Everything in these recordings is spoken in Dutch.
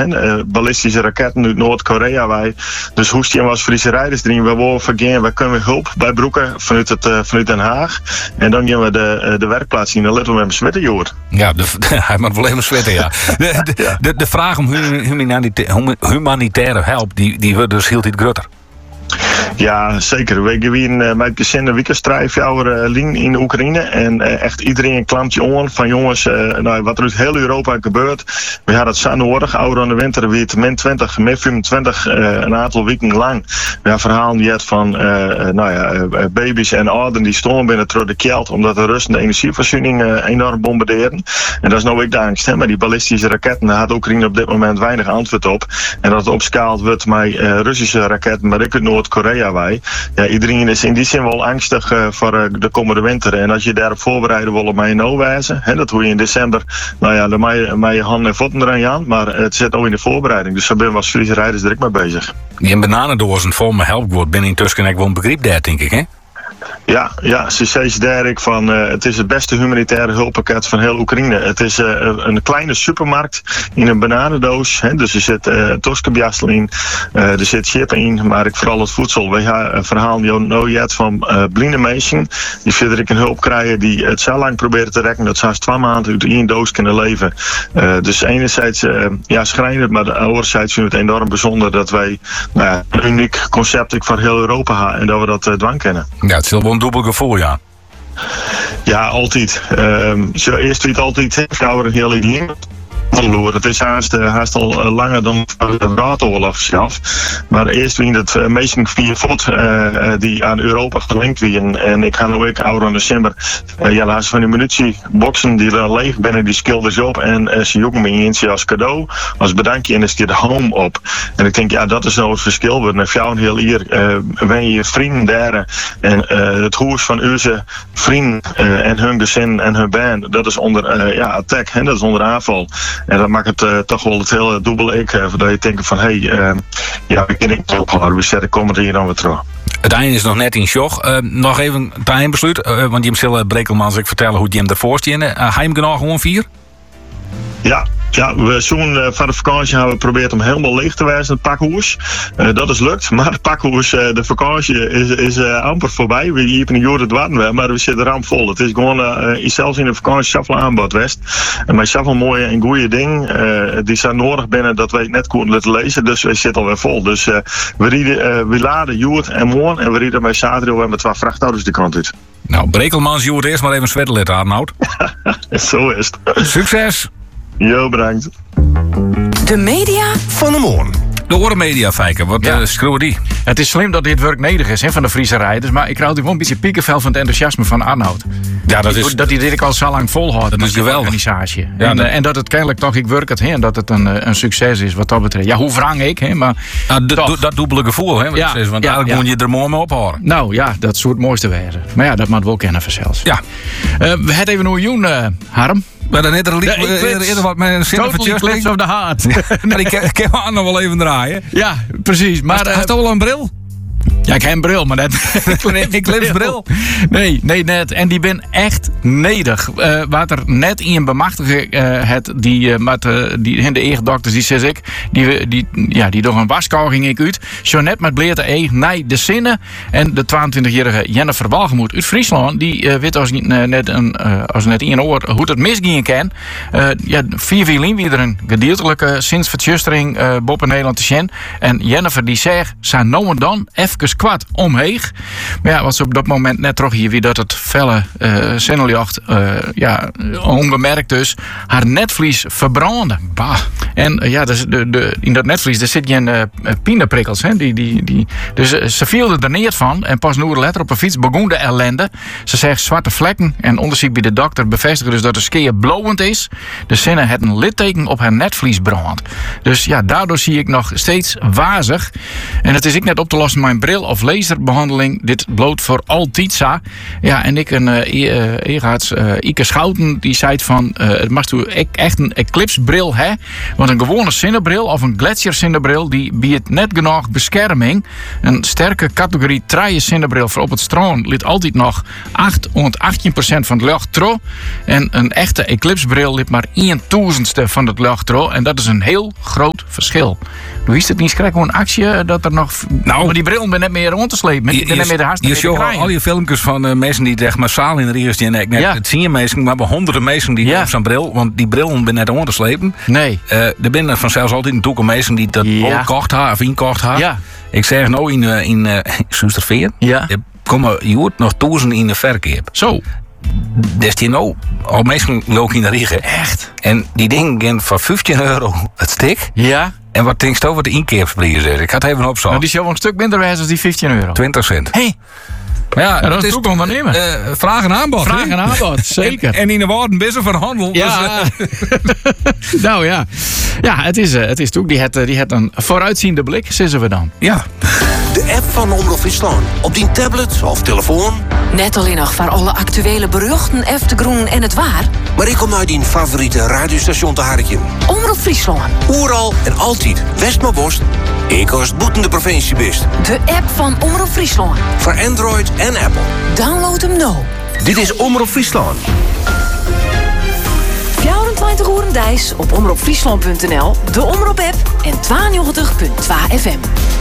ballistische raketten uit Noord-Korea. Dus Hoestien was Friese rijders erin. We willen vergeen, we kunnen hulp bij Broeken vanuit Den Haag. En dan gaan we de werkplaats zien. Dan letten we met hem zweten, Joert. Ja, hij moet wel even zweten, ja. De vraag om humanitaire hulp, die wordt dus heel iets groter. Ja, zeker. We gaan met gezin een weekendstrijf lien in de Oekraïne. En echt iedereen klampt je aan van jongens, wat er uit heel Europa gebeurt. We hadden het zo nodig. Ouder aan de winter weer min 20, min 25 een aantal weken lang. We hebben verhalen die van baby's en ouderen die stonden binnen door de kelt. Omdat de Russen de energievoorziening enorm bombarderen. En dat is nou ook de angst. Hè? Maar die ballistische raketten, daar had Oekraïne op dit moment weinig antwoord op. En dat het opschaald wordt met Russische raketten, maar ik uit Noord-Korea. Ja, iedereen is in die zin wel angstig voor de komende winter. En als je daarop voorbereiden wil op mij nou wijzen, dat doe je in december, dan met je handen en voeten eraan aan. Maar het zit ook in de voorbereiding. Dus daar ben we als Friese rijders direct mee bezig. Die bananendozen vol met help wordt binnen intussen ik wel een begrip daar, denk ik, hè? Ja, ze zei Derek van het is het beste humanitaire hulppakket van heel Oekraïne. Het is een kleine supermarkt in een bananendoos. Dus er zit toskebjastel in, er zit chip in, maar vooral het voedsel. We hebben een verhaal van blinde mensen die verder een hulp krijgen die het zo lang proberen te rekken dat ze haast 2 maanden uit 1 doos kunnen leven. Dus enerzijds schrijnend, maar anderzijds vinden we het enorm bijzonder dat wij een uniek concept voor heel Europa hebben en dat we dat dwang kennen. Ja, het is wel een dubbel gevoel, ja. Ja, altijd. Eerst doe je het altijd een heel idee. Het is haast al langer dan de Wereldoorlog zelf. Maar eerst wie het meestal 4 voet die aan Europa gelinkt werden. En ik ga nu ook ouder in december. Laatst van die munitieboxen die leeg binnen, die schilders op. En ze joegen me eentje als cadeau, als bedankje. En er staat home op. En ik denk, dat is nou het verschil. We hebben jou een heel hier. Ben je vrienden daar. En het huis van onze vrienden en hun gezin en hun band. Dat is onder attack. Dat is onder aanval. En dat maakt het toch wel het hele dubbele ik. Dat je denkt van, we kunnen het ophouden. We zetten komen er hier dan weer terug. Het einde is nog net in shock. Nog even het eindbesluit. Want je hem zal Brekelmans ik vertellen hoe je hem ervoor stien. Hij hem genoeg gewoon 4? Ja, we zoen van de vakantie hebben we geprobeerd om helemaal leeg te wijzen, het pakhoes. Dat is lukt, maar het pakhoes, de vakantie is amper voorbij. We hebben een jaar het warm, maar we zitten rampvol. Het is gewoon, zelfs in de vakantie zoveel aanbod west. En met zoveel mooie en goede dingen, die zijn nodig binnen dat we het net kunnen laten lezen. Dus we zitten alweer vol. Dus we laden Joert en Moorn en we rieden bij zaterdag weer met 2 vrachtauto's de kant uit. Nou, Brekelmans, Joert, eerst maar even zwettelet Arnoud. Zo is het. Succes! Jo, bedankt. De media van de morgen. De Orenmedia, Fijker, wat schreeuwen die? Het is slim dat dit werk nedig is van de Friese rijders, maar ik raad wel een beetje piekenvel van het enthousiasme van Arnoud. Ja, dat hij dit al zo lang volhoudt. Dat is geweldig. Organisatie. Ja, en dat het kennelijk toch ik werk het en dat het een succes is wat dat betreft. Ja, hoe wrang ik, maar dat dubbele gevoel, want eigenlijk moet je er mooi mee ophouden. Nou ja, dat zou het mooiste wezen. Maar ja, dat moet wel kennen vanzelfs. Ja. We hebben even een miljoen, Harm. Maar dan eerder wat met een zin van Eclipse of the Heart. Ik kan hem nog wel even draaien. Ja, precies. Maar hij heeft toch wel een bril? Ja, ik heb een bril, maar dat... Eclipse bril? Nee, net. En die ben echt nedig. Wat er net in een bemachtigen die de eegdokters, die zeg ik, die door een waskoging ik uit. Zo net met bleerte eeg, nee, de zinnen. En de 22-jarige Jennifer Walgemoed uit Friesland, die weet als net in oor hoe het misgingen kan. 4 wie er een gedeeltelijke zinsvertjustering Bob in Nederland te zien. En Jennifer die zegt, zijn nou en dan even kwart omheeg. Maar ja, wat ze op dat moment net terug hier weer dat het felle zinneljacht ongemerkt dus haar netvlies verbrandde. Bah. En dus in dat netvlies daar zit je een pindaprikkels. Dus ze viel er neer van en pas nu letter op een fiets begon de ellende. Ze zegt zwarte vlekken en onderzoek bij de dokter bevestigen dus dat de skeer blauwend is. De zinnen het een litteken op haar netvlies brandt. Dus ja, daardoor zie ik nog steeds wazig. En het is ik net op te lossen mijn bril of laserbehandeling. Dit bloot voor altijd zo. Ja, en ik een eergaarts Ike Schouten die zei van het mag toe echt een eclipsebril hè. Want een gewone zonnebril of een gletsjerzonnebril die biedt net genoeg bescherming. Een sterke categorie 3 zonnebril voor op het strand liet altijd nog 18% van het lucht tro. En een echte eclipsebril liet maar 1/1000ste van het lucht tro. En dat is een heel groot verschil. Hoe is het niet? Krijg gewoon een actie dat er nog. Nou, maar die bril ben net meer rond te slepen. Je show al je filmpjes van mensen die echt massaal in de riers die net. Het zie je mensen, maar bij honderden mensen die op zo'n bril, want die bril ben net rond te slepen. Nee. Er zijn vanzelfs altijd natuurlijk mensen die dat kocht hebben of inkocht hebben. Ja. Ik zeg nou in Soesterveer. Ja. Er komen nog 1000 in de verkeer. Zo. Dus die nou al mensen lopen in de riegen. Echt? En die dingen gaan voor €15 het stuk. Ja. En wat denk je over de inkeersprijs is? Ik had even op zo. Nou, die is wel een stuk minder wijs als die €15. 20 cent. Hey. Ja, dat is ook ondernemen. Vraag en aanbod. Vraag en aanbod, zeker. En in de woorden best van handel. Ja. Dus, nou ja. Ja, het is ook. Die het een vooruitziende blik, zeggen we dan. Ja. De app van Omroep Friesland. Op die tablet of telefoon. Net alleen nog voor alle actuele beruchten, eftegroen en het waar. Maar ik kom naar die favoriete radiostation te harken. Omroep Friesland. Oeral en altijd. West maar worst. Ik als boetende provincie best. De app van Omroep Friesland. Voor Android en Apple. Download hem nou. Dit is Omroep Friesland. 24 uur dijs op omroepfriesland.nl, de Omroep-app en 92.2 FM.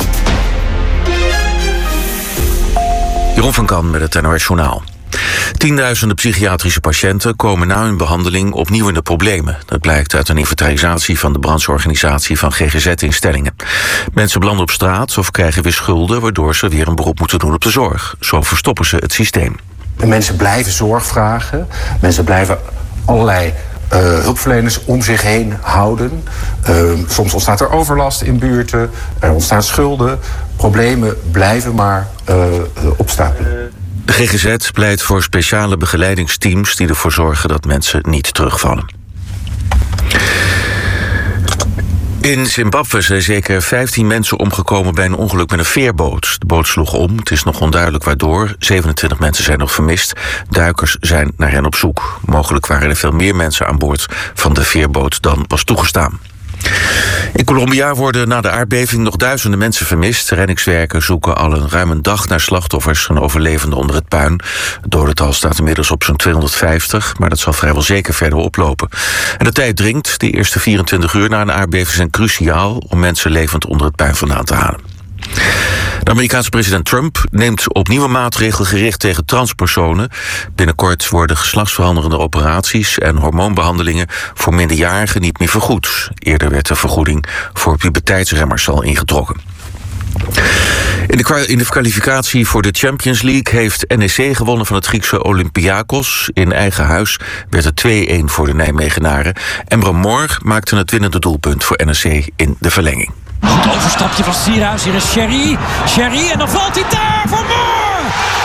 Jeroen van Kan met het NOS Journaal. Tienduizenden psychiatrische patiënten komen na hun behandeling opnieuw in de problemen. Dat blijkt uit een inventarisatie van de brancheorganisatie van GGZ-instellingen. Mensen belanden op straat of krijgen weer schulden, waardoor ze weer een beroep moeten doen op de zorg. Zo verstoppen ze het systeem. Mensen blijven zorg vragen. Mensen blijven allerlei hulpverleners om zich heen houden. Soms ontstaat er overlast in buurten. Er ontstaan schulden. Problemen blijven maar opstapelen. De GGZ pleit voor speciale begeleidingsteams die ervoor zorgen dat mensen niet terugvallen. In Zimbabwe zijn zeker 15 mensen omgekomen bij een ongeluk met een veerboot. De boot sloeg om, het is nog onduidelijk waardoor. 27 mensen zijn nog vermist. Duikers zijn naar hen op zoek. Mogelijk waren er veel meer mensen aan boord van de veerboot dan was toegestaan. In Colombia worden na de aardbeving nog duizenden mensen vermist. Reddingswerkers zoeken al ruim een dag naar slachtoffers en overlevenden onder het puin. Het dodental staat inmiddels op zo'n 250, maar dat zal vrijwel zeker verder oplopen. En de tijd dringt. De eerste 24 uur na een aardbeving zijn cruciaal om mensen levend onder het puin vandaan te halen. De Amerikaanse president Trump neemt opnieuw een maatregel gericht tegen transpersonen. Binnenkort worden geslachtsveranderende operaties en hormoonbehandelingen voor minderjarigen niet meer vergoed. Eerder werd de vergoeding voor puberteitsremmers al ingetrokken. In de kwalificatie voor de Champions League heeft NEC gewonnen van het Griekse Olympiakos. In eigen huis werd het 2-1 voor de Nijmegenaren. Emre Mor maakte het winnende doelpunt voor NEC in de verlenging. Goed overstapje van Sierhuis. Hier is Sherry. Sherry en dan valt hij daar voor Moor.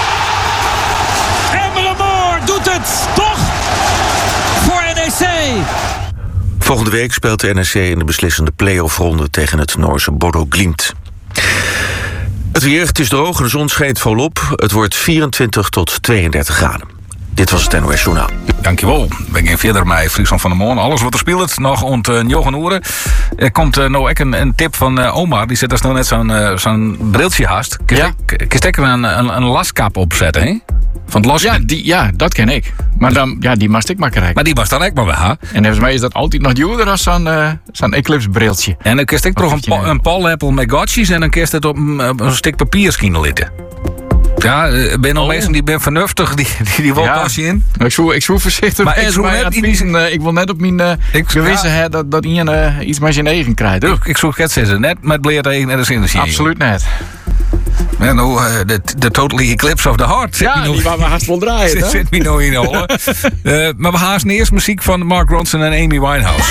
Emre Moor doet het toch voor NEC. Volgende week speelt de NEC in de beslissende play-off-ronde tegen het Noorse Bodo Glimt. Het weer, het is droog en de zon schijnt volop. Het wordt 24 tot 32 graden. Dit was het NOS Journaal. Dankjewel. We gaan verder met Friesland van der Moon. Alles wat er speelt, nog ont 9 uur. Er komt nou ook een tip van Omar. Die zet dus nou net zo'n briltje haast. Kun je een laskap opzetten, hè? Van het lasje. Ja, dat ken ik. Maar dan, die mag ik maar krijgen. Maar die was dan ook maar wel. En volgens mij is dat altijd nog duurder als zo'n Eclipse briltje. En dan kun je toch een Paul-appel met gotjes en dan kun je het op een stuk papier schienen. Ja, ben al mensen die ben vernuftig, die wil pasje in. Ik zoek voorzichtig maar ik wil net op mijn gewissen dat iemand iets met zijn eigen krijgt. Ik zoek het zeggen, net met bleert eigen en de zin. Absoluut net. Ja, nou, de totally eclipse of the heart. Ja, die waren we haast wel draaien. Dat zit me nou in al. Maar we haasten eerst muziek van Mark Ronson en Amy Winehouse.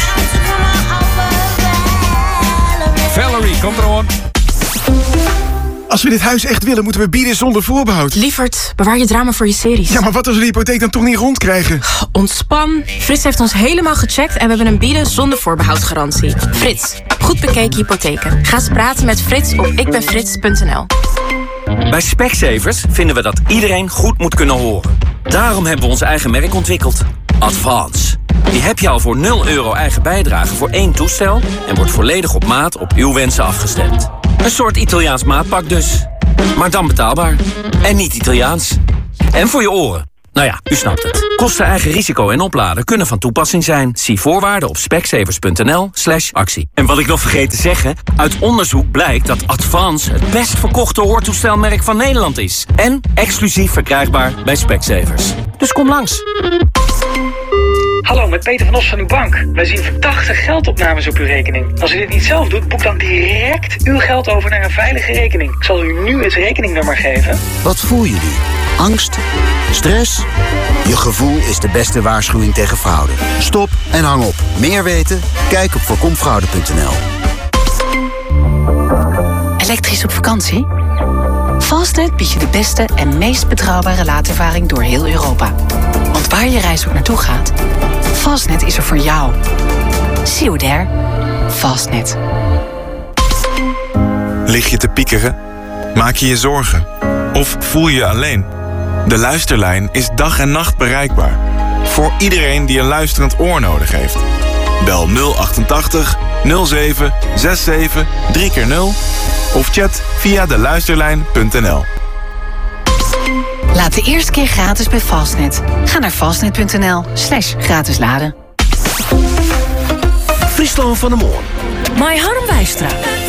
Valerie, komt er aan. Als we dit huis echt willen, moeten we bieden zonder voorbehoud. Lieverd, bewaar je drama voor je series. Ja, maar wat als we de hypotheek dan toch niet rondkrijgen? Ontspan. Frits heeft ons helemaal gecheckt en we hebben een bieden zonder voorbehoud garantie. Frits, goed bekeken hypotheken. Ga eens praten met Frits op ikbenfrits.nl. Bij Specsavers vinden we dat iedereen goed moet kunnen horen. Daarom hebben we ons eigen merk ontwikkeld. Advance. Die heb je al voor €0 eigen bijdrage voor 1 toestel... en wordt volledig op maat op uw wensen afgestemd. Een soort Italiaans maatpak dus. Maar dan betaalbaar. En niet Italiaans. En voor je oren. Nou ja, u snapt het. Kosten, eigen risico en opladen kunnen van toepassing zijn. Zie voorwaarden op specsavers.nl/actie. En wat ik nog vergeet te zeggen... uit onderzoek blijkt dat Advance het best verkochte hoortoestelmerk van Nederland is. En exclusief verkrijgbaar bij Specsavers. Dus kom langs. Hallo, met Peter van Os van uw bank. Wij zien verdachte geldopnames op uw rekening. Als u dit niet zelf doet, boek dan direct uw geld over naar een veilige rekening. Ik zal u nu het rekeningnummer geven. Wat voel je nu? Angst? Stress? Je gevoel is de beste waarschuwing tegen fraude. Stop en hang op. Meer weten? Kijk op voorkomfraude.nl. Elektrisch op vakantie? Fastnet biedt je de beste en meest betrouwbare laadervaring door heel Europa. Want waar je reis ook naartoe gaat, Fastnet is er voor jou. See you there. Fastnet. Lig je te piekeren? Maak je je zorgen? Of voel je je alleen? De Luisterlijn is dag en nacht bereikbaar. Voor iedereen die een luisterend oor nodig heeft. Bel 088 07 67 3x0 of chat via deluisterlijn.nl. Laat de eerste keer gratis bij Fastnet. Ga naar fastnet.nl/gratis laden. Friesland van de Moon. My Harm Wijstra.